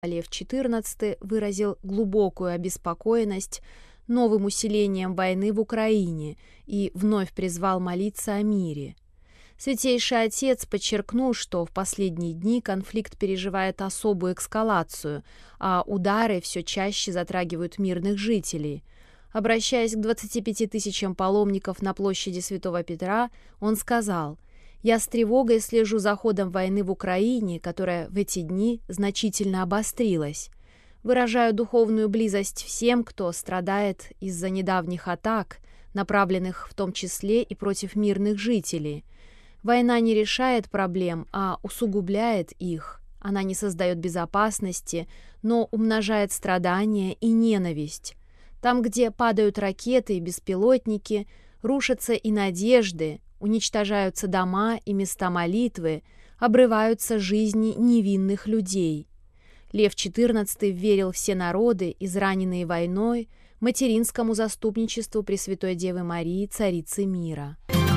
Лев XIV выразил глубокую обеспокоенность новым усилением войны в Украине и вновь призвал молиться о мире. Святейший Отец подчеркнул, что в последние дни конфликт переживает особую эскалацию, а удары все чаще затрагивают мирных жителей. Обращаясь к 25 тысячам паломников на площади Святого Петра, он сказал: «Я с тревогой слежу за ходом войны в Украине, которая в эти дни значительно обострилась. Выражаю духовную близость всем, кто страдает из-за недавних атак, направленных в том числе и против мирных жителей. Война не решает проблем, а усугубляет их. Она не создает безопасности, но умножает страдания и ненависть. Там, где падают ракеты и беспилотники, рушатся и надежды, уничтожаются дома и места молитвы, обрываются жизни невинных людей». Лев XIV верил все народы, израненные войной, материнскому заступничеству Пресвятой Девы Марии, Царицы мира.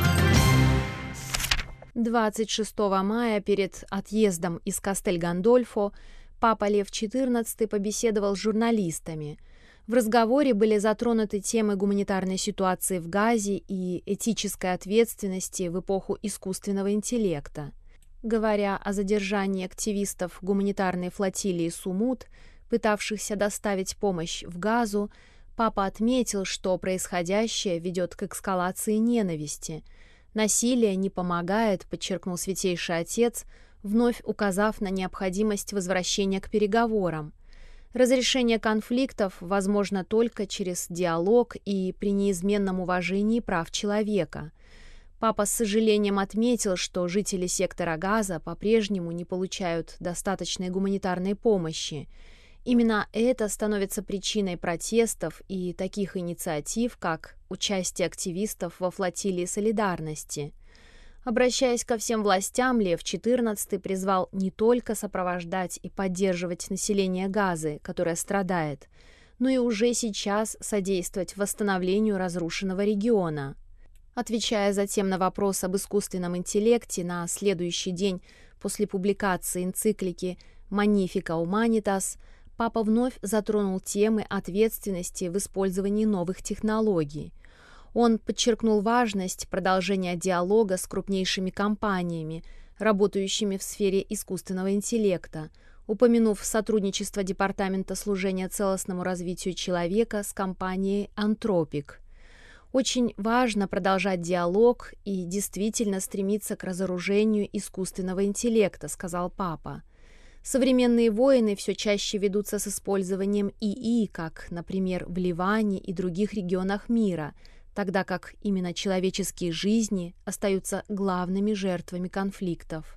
26 мая перед отъездом из Кастель-Гандольфо папа Лев XIV побеседовал с журналистами. В разговоре были затронуты темы гуманитарной ситуации в Газе и этической ответственности в эпоху искусственного интеллекта. Говоря о задержании активистов гуманитарной флотилии «Сумут», пытавшихся доставить помощь в Газу, папа отметил, что происходящее ведет к эскалации ненависти. «Насилие не помогает», — подчеркнул Святейший Отец, вновь указав на необходимость возвращения к переговорам. Разрешение конфликтов возможно только через диалог и при неизменном уважении прав человека. Папа с сожалением отметил, что жители сектора Газа по-прежнему не получают достаточной гуманитарной помощи. Именно это становится причиной протестов и таких инициатив, как участие активистов во флотилии солидарности. Обращаясь ко всем властям, Лев XIV призвал не только сопровождать и поддерживать население Газы, которое страдает, но и уже сейчас содействовать восстановлению разрушенного региона. Отвечая затем на вопрос об искусственном интеллекте на следующий день после публикации энциклики «Magnificat Humanitas», папа вновь затронул темы ответственности в использовании новых технологий. Он подчеркнул важность продолжения диалога с крупнейшими компаниями, работающими в сфере искусственного интеллекта, упомянув сотрудничество Департамента служения целостному развитию человека с компанией Anthropic. Очень важно продолжать диалог и действительно стремиться к разоружению искусственного интеллекта, сказал папа. Современные войны все чаще ведутся с использованием ИИ, как, например, в Ливане и других регионах мира, тогда как именно человеческие жизни остаются главными жертвами конфликтов.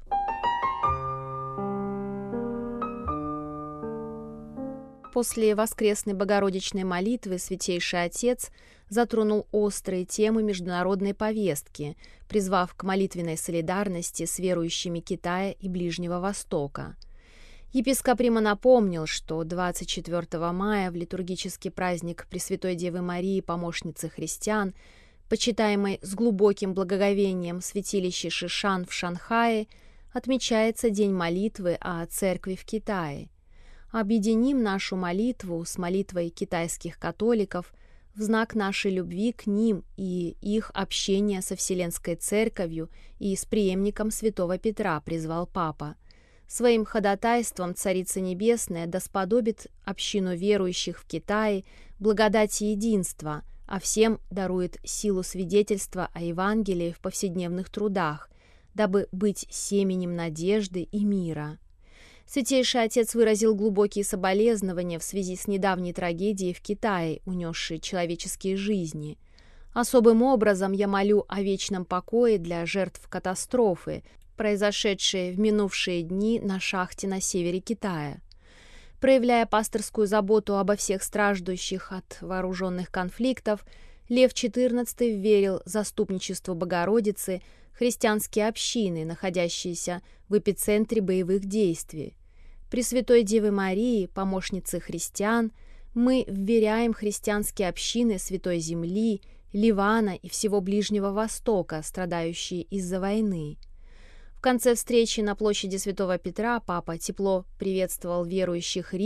После воскресной богородичной молитвы Святейший Отец затронул острые темы международной повестки, призвав к молитвенной солидарности с верующими Китая и Ближнего Востока. Епископ Рима напомнил, что 24 мая в литургический праздник Пресвятой Девы Марии, помощницы христиан, почитаемой с глубоким благоговением в святилище Шишан в Шанхае, отмечается День молитвы о Церкви в Китае. Объединим нашу молитву с молитвой китайских католиков в знак нашей любви к ним и их общения со Вселенской Церковью и с преемником Святого Петра, призвал папа. Своим ходатайством Царица Небесная досподобит общину верующих в Китае благодати единства, а всем дарует силу свидетельства о Евангелии в повседневных трудах, дабы быть семенем надежды и мира. Святейший Отец выразил глубокие соболезнования в связи с недавней трагедией в Китае, унесшей человеческие жизни. Особым образом я молю о вечном покое для жертв катастрофы, произошедшей в минувшие дни на шахте на севере Китая. Проявляя пасторскую заботу обо всех страждущих от вооруженных конфликтов, Лев XIV верил заступничеству Богородицы христианские общины, находящиеся в эпицентре боевых действий. Пресвятой Девы Марии, помощницы христиан, мы вверяем христианские общины Святой Земли, Ливана и всего Ближнего Востока, страдающие из-за войны. В конце встречи на площади Святого Петра папа тепло приветствовал верующих